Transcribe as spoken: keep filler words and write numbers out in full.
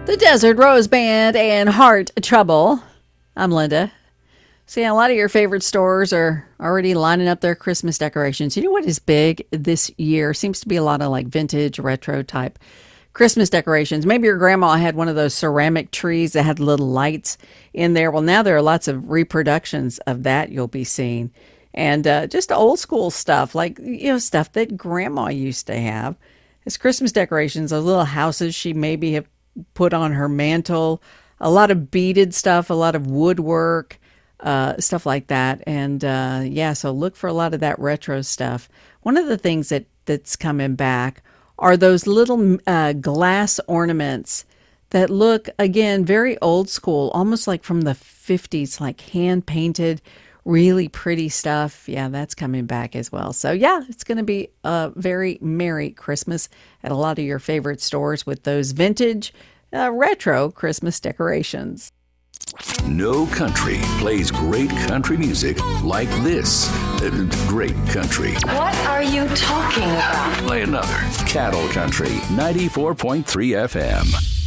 The Desert Rose Band and Heart Trouble. I'm Linda. See, a lot of your favorite stores are already lining up their Christmas decorations. You know what is big this year? Seems to be a lot of like vintage, retro type Christmas decorations. Maybe your grandma had one of those ceramic trees that had little lights in there. Well, now there are lots of reproductions of that you'll be seeing. And uh, just old school stuff, like, you know, stuff that grandma used to have. As Christmas decorations, those little houses she maybe have put on her mantle, a lot of beaded stuff, a lot of woodwork, uh, stuff like that. And uh, yeah, so look for a lot of that retro stuff. One of the things that, that's coming back are those little uh, glass ornaments that look, again, very old school, almost like from the fifties, like hand painted, really pretty stuff. Yeah, that's coming back as well. So yeah, it's going to be a very Merry Christmas at a lot of your favorite stores with those vintage, uh, retro Christmas decorations. No country plays great country music like this. Uh, great country. What are you talking about? Play another. Cattle Country, ninety-four point three F M.